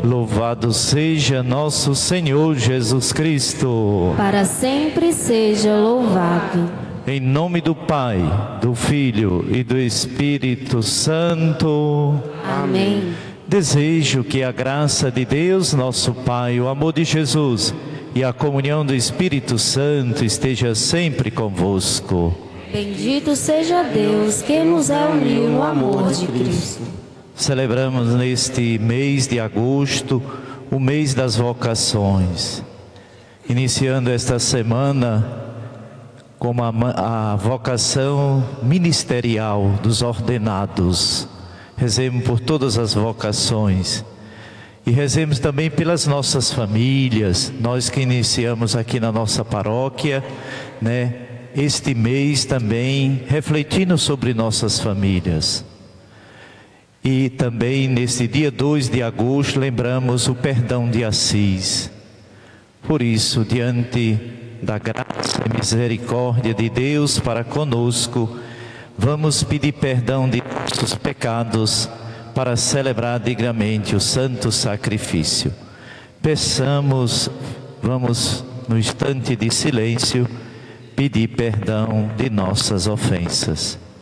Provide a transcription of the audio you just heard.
Louvado seja nosso Senhor Jesus Cristo. Para sempre seja louvado. Em nome do Pai, do Filho e do Espírito Santo. Amém. Desejo que a graça de Deus, nosso Pai, o amor de Jesus e a comunhão do Espírito Santo esteja sempre convosco. Bendito seja Deus que nos uniu no amor de Cristo. Celebramos neste mês de agosto o mês das vocações. Iniciando esta semana com a vocação ministerial dos ordenados. Rezemos por todas as vocações. E rezemos também pelas nossas famílias, nós que iniciamos aqui na nossa paróquia, né? Este mês também refletindo sobre nossas famílias. E também neste dia 2 de agosto lembramos o perdão de Assis. Por isso, diante da graça e misericórdia de Deus para conosco, vamos pedir perdão de nossos pecados para celebrar dignamente o santo sacrifício. Peçamos, vamos no instante de silêncio, pedir perdão de nossas ofensas.